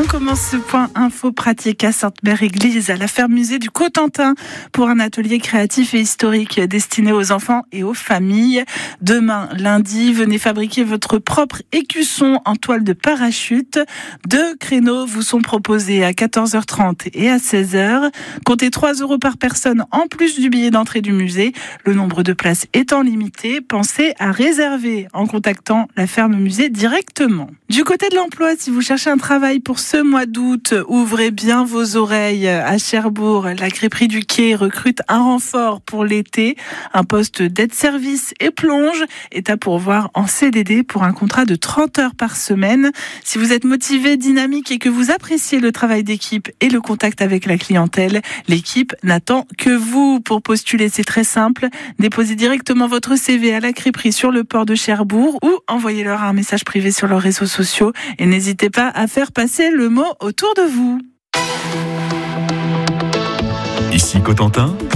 commence ce point info pratique à Sainte-Mère-Église, à la ferme musée du Cotentin, pour un atelier créatif et historique destiné aux enfants et aux familles. Demain, lundi, venez fabriquer votre propre écusson en toile de parachute. 2 créneaux vous sont proposés à 14h30 et à 16h. Comptez 3 € par personne en plus du billet d'entrée du musée. Le nombre de places étant limité, pensez à réserver en contactant la ferme musée directement. Du côté de l'emploi, si vous cherchez un travail pour ce mois d'août, ouvrez bien vos oreilles. À Cherbourg, la crêperie du Quai recrute un renfort pour l'été. Un poste d'aide-service et plonge est à pourvoir en CDD pour un contrat de 30 heures par semaine. Si vous êtes motivé, dynamique et que vous appréciez le travail d'équipe et le contact avec la clientèle, l'équipe n'attend que vous. Pour postuler, c'est très simple. Déposez directement votre CV à la crêperie sur le port de Cherbourg ou envoyez-leur un message privé sur leurs réseaux sociaux et n'hésitez pas à faire passer le mot autour de vous. Ici Cotentin,